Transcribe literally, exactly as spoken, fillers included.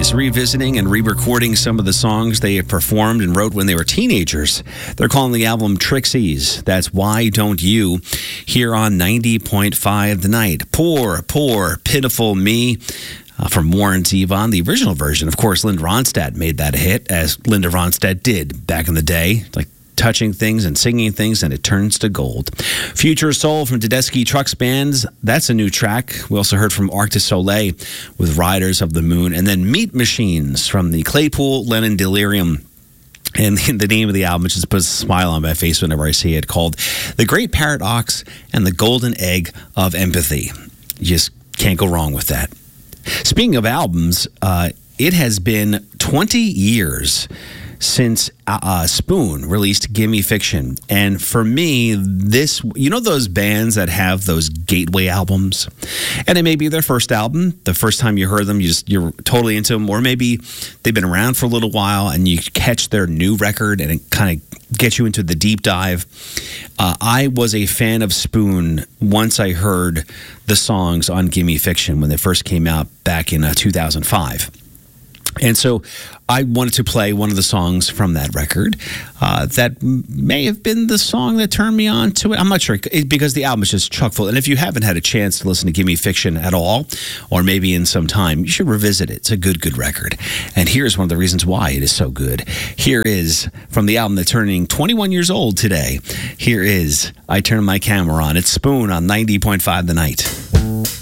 is revisiting and re-recording some of the songs they performed and wrote when they were teenagers. They're calling the album Trixies. That's Why Don't You, here on ninety point five The Night. Poor, poor, pitiful me. Uh, from Warren Zevon, the original version. Of course, Linda Ronstadt made that a hit, as Linda Ronstadt did back in the day, like touching things and singing things, and it turns to gold. Future Soul from Tedeschi Trucks Bands, that's a new track. We also heard from Arc du Soleil with Riders of the Moon, and then Meat Machines from the Claypool Lennon Delirium. And the name of the album, which just puts a smile on my face whenever I see it, called The Great Parrot Ox and the Golden Egg of Empathy. You just can't go wrong with that. Speaking of albums, uh, it has been twenty years since uh, Spoon released Gimme Fiction. And for me, this, you know those bands that have those gateway albums? And it may be their first album. The first time you heard them, you just, you're totally into them. Or maybe they've been around for a little while and you catch their new record and it kind of gets you into the deep dive. Uh, I was a fan of Spoon once I heard the songs on Gimme Fiction when they first came out back in uh, two thousand five. And so I wanted to play one of the songs from that record uh, that may have been the song that turned me on to it. I'm not sure, it, because the album is just chock full. And if you haven't had a chance to listen to Gimme Fiction at all, or maybe in some time, you should revisit it. It's a good, good record. And here's one of the reasons why it is so good. Here is, from the album that's turning twenty-one years old today, here is I Turn My Camera On. It's Spoon on ninety point five The Night.